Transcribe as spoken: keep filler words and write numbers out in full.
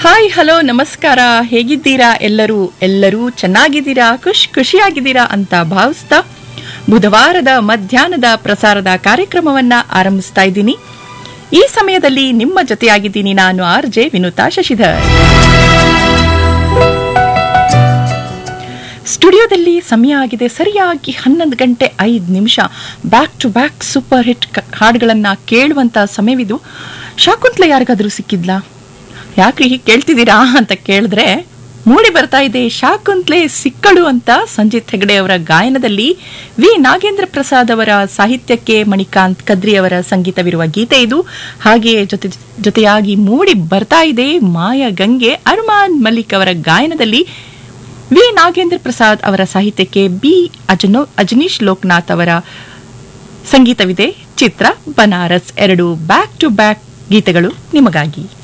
Hi hello ನಮಸ್ಕಾರ, ಹೇಗಿದ್ದೀರಾ ಎಲ್ಲರೂ ಎಲ್ಲರೂ ಚೆನ್ನಾಗಿದ್ದೀರಾ, ಖುಷ್ ಖುಷಿಯಾಗಿದ್ದೀರಾ ಅಂತ ಭಾವಿಸ್ತಾ ಬುಧವಾರದ ಮಧ್ಯಾಹ್ನದ ಪ್ರಸಾರದ ಕಾರ್ಯಕ್ರಮವನ್ನ ಆರಂಭಿಸ್ತಾ ಇದ್ದೀನಿ. ಈ ಸಮಯದಲ್ಲಿ ನಿಮ್ಮ ಜೊತೆಯಾಗಿದ್ದೀನಿ ನಾನು ಆರ್ ಜೆ ವಿನುತಾ ಶಶಿಧರ್. ಸ್ಟುಡಿಯೋದಲ್ಲಿ ಸಮಯ ಆಗಿದೆ ಸರಿಯಾಗಿ ಹನ್ನೊಂದು ಗಂಟೆ ಐದು ನಿಮಿಷ. Back to back super hit ಹಾಡುಗಳನ್ನ ಕೇಳುವಂತ ಸಮಯವಿದು. ಶಾಕುಂತ್ಲ ಯಾರಿಗಾದ್ರೂ ಸಿಕ್ಕಿದ್ಲಾ? ಯಾಕ್ರಿ ಹೀಗೆ ಕೇಳ್ತಿದ್ದೀರಾ ಅಂತ ಕೇಳಿದ್ರೆ, ಮೂಡಿ ಬರ್ತಾ ಇದೆ ಶಾಕುಂತ್ಲೆ ಸಿಕ್ಕಳು ಅಂತ ಸಂಜಿತ್ ಹೆಗಡೆ ಅವರ ಗಾಯನದಲ್ಲಿ ವಿ ನಾಗೇಂದ್ರ ಪ್ರಸಾದ್ ಅವರ ಸಾಹಿತ್ಯಕ್ಕೆ ಮಣಿಕಾಂತ್ ಕದ್ರಿ ಅವರ ಸಂಗೀತವಿರುವ ಗೀತೆ ಇದು. ಹಾಗೆಯೇ ಜೊತೆ ಜೊತೆಯಾಗಿ ಮೂಡಿ ಬರ್ತಾ ಇದೆ ಮಾಯ ಗಂಗೆ ಅರ್ಮಾನ್ ಮಲ್ಲಿಕ್ ಅವರ ಗಾಯನದಲ್ಲಿ ವಿ ನಾಗೇಂದ್ರ ಪ್ರಸಾದ್ ಅವರ ಸಾಹಿತ್ಯಕ್ಕೆ ಬಿ ಅಜನೋ ಅಜನೀಶ್ ಲೋಕನಾಥ್ ಅವರ ಸಂಗೀತವಿದೆ. ಚಿತ್ರ ಬನಾರಸ್. ಎರಡು ಬ್ಯಾಕ್ ಟು ಬ್ಯಾಕ್ ಗೀತೆಗಳು ನಿಮಗಾಗಿ.